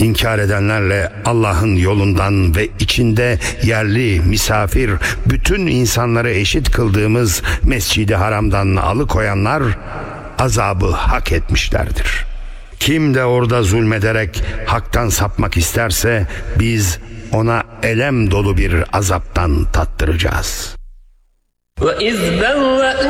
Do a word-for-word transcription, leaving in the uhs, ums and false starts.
İnkar edenlerle Allah'ın yolundan ve içinde yerli, misafir, bütün insanları eşit kıldığımız Mescid-i Haram'dan alıkoyanlar azabı hak etmişlerdir. Kim de orada zulmederek haktan sapmak isterse biz ona elem dolu bir azaptan tattıracağız.